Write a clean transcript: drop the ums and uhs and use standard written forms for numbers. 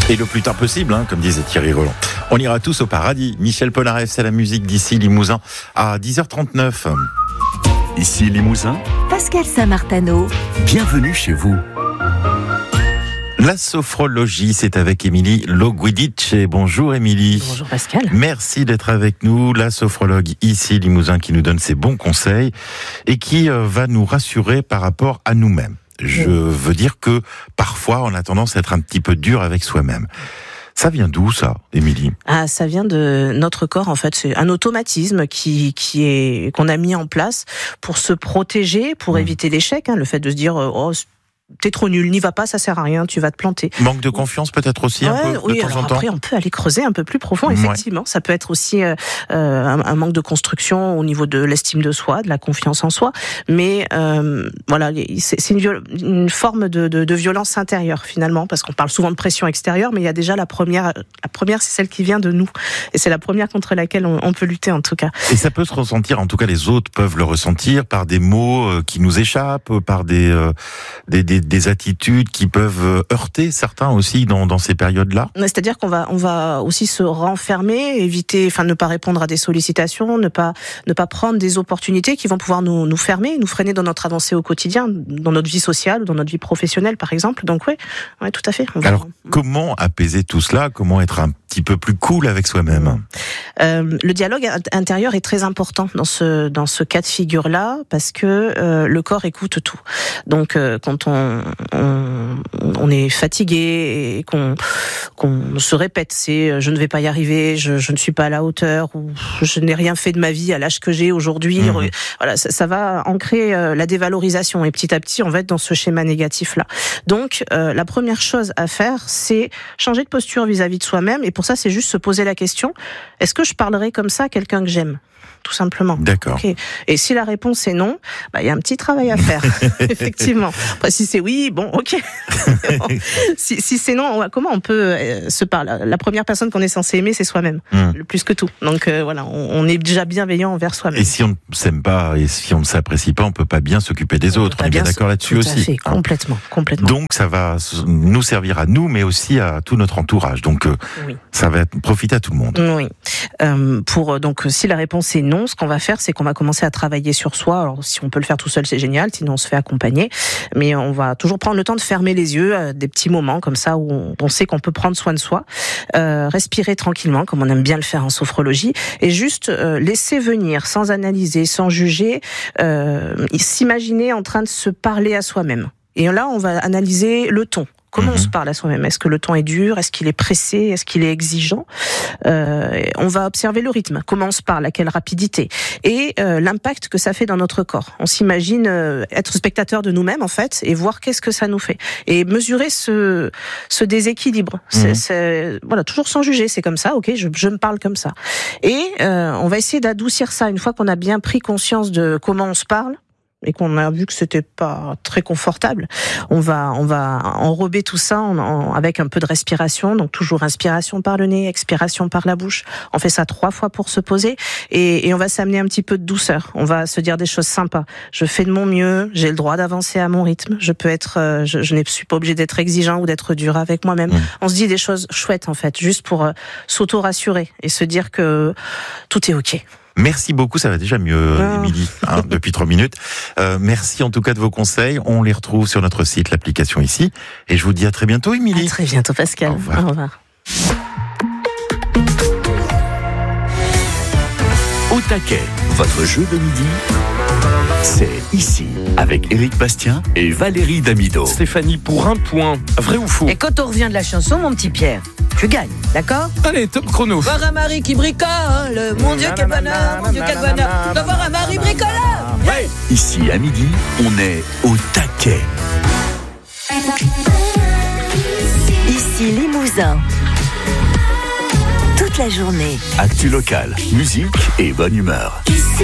Et le plus tard possible, comme disait Thierry Roland. On ira tous au paradis. Michel Polnareff, c'est la musique d'ici Limousin à 10h39. Ici Limousin, Pascal Saint-Martano. Bienvenue chez vous. La sophrologie, c'est avec Émilie Loguidice. Bonjour Émilie. Bonjour Pascal. Merci d'être avec nous, la sophrologue ici Limousin qui nous donne ses bons conseils et qui va nous rassurer par rapport à nous-mêmes. Je veux dire que parfois on a tendance à être un petit peu dur avec soi-même. Ça vient d'où ça, Émilie ? Ça vient de notre corps en fait. C'est un automatisme qu'on a mis en place pour se protéger, pour éviter l'échec. Le fait de se dire t'es trop nul, n'y va pas, ça sert à rien, tu vas te planter. Manque de confiance peut-être aussi un peu de temps en temps. Après on peut aller creuser un peu plus profond, effectivement. Ça peut être aussi un manque de construction au niveau de l'estime de soi, de la confiance en soi. Mais voilà, c'est une forme de violence intérieure finalement, parce qu'on parle souvent de pression extérieure, mais il y a déjà la première c'est celle qui vient de nous. Et c'est la première contre laquelle on peut lutter en tout cas. Et ça peut se ressentir, en tout cas les autres peuvent le ressentir par des mots qui nous échappent, par des attitudes qui peuvent heurter certains aussi dans ces périodes-là. C'est-à-dire qu'on va aussi se renfermer, éviter, ne pas répondre à des sollicitations, ne pas prendre des opportunités qui vont pouvoir nous fermer, nous freiner dans notre avancée au quotidien, dans notre vie sociale ou dans notre vie professionnelle par exemple. Donc oui, tout à fait. Alors comment apaiser tout cela ? Comment être un petit peu plus cool avec soi-même ? Le dialogue intérieur est très important dans ce cas de figure-là, parce que le corps écoute tout. Donc quand on est fatigué et qu'on se répète, c'est je ne vais pas y arriver, je ne suis pas à la hauteur, ou je n'ai rien fait de ma vie à l'âge que j'ai aujourd'hui. Voilà, ça va ancrer la dévalorisation et petit à petit on va être dans ce schéma négatif-là. Donc la première chose à faire, c'est changer de posture vis-à-vis de soi-même, et pour ça c'est juste se poser la question: est-ce que je parlerai comme ça à quelqu'un que j'aime ? Tout simplement. D'accord. Okay. Et si la réponse est non, il y a un petit travail à faire, effectivement. Après, si c'est oui, bon, ok. Bon. Si c'est non, comment on peut se parler ? La première personne qu'on est censé aimer, c'est soi-même, le plus que tout. Donc voilà, on est déjà bienveillant envers soi-même. Et si on ne s'aime pas et si on ne s'apprécie pas, on peut pas bien s'occuper des autres. On est bien d'accord là-dessus aussi. Fait, complètement. Donc ça va nous servir à nous, mais aussi à tout notre entourage. Donc ça va profiter à tout le monde. Oui. Donc si la réponse est non, ce qu'on va faire, c'est qu'on va commencer à travailler sur soi. Alors, si on peut le faire tout seul, c'est génial. Sinon, on se fait accompagner. Mais on va toujours prendre le temps de fermer les yeux à des petits moments comme ça où on sait qu'on peut prendre soin de soi. Respirer tranquillement, comme on aime bien le faire en sophrologie. Et juste laisser venir, sans analyser, sans juger, s'imaginer en train de se parler à soi-même. Et là, on va analyser le ton. Comment on se parle à soi-même ? Est-ce que le ton est dur ? Est-ce qu'il est pressé ? Est-ce qu'il est exigeant ? On va observer le rythme. Comment on se parle ? À quelle rapidité ? Et l'impact que ça fait dans notre corps. On s'imagine être spectateur de nous-mêmes, en fait, et voir qu'est-ce que ça nous fait. Et mesurer ce déséquilibre. Voilà, toujours sans juger. C'est comme ça, ok, je me parle comme ça. Et on va essayer d'adoucir ça. Une fois qu'on a bien pris conscience de comment on se parle, et qu'on a vu que c'était pas très confortable, on va enrober tout ça avec un peu de respiration. Donc toujours inspiration par le nez, expiration par la bouche. On fait ça 3 fois pour se poser, et on va s'amener un petit peu de douceur. On va se dire des choses sympas. Je fais de mon mieux, j'ai le droit d'avancer à mon rythme. Je peux être, je ne suis pas obligé d'être exigeant ou d'être dur avec moi-même. On se dit des choses chouettes en fait, juste pour s'auto-rassurer et se dire que tout est ok. Merci beaucoup, ça va déjà mieux, Émilie, depuis 3 minutes. Merci en tout cas de vos conseils. On les retrouve sur notre site, l'application ici. Et je vous dis à très bientôt, Émilie. À très bientôt, Pascal. Au revoir. Au revoir. Au taquet, votre jeu de midi, c'est ici, avec Éric Bastien et Valérie Damido. Stéphanie, pour 1 point, vrai ou faux ? Et quand on revient de la chanson, mon petit Pierre, tu gagnes, d'accord ? Allez, top chrono. Voir un mari qui bricole, mon Dieu, quel bonheur, mon Dieu, quel bonheur, d'avoir un mari bricoleur. Ouais. Ici, à midi, on est au taquet. Ici Limousin. Toute la journée. Actu locale, musique et bonne humeur.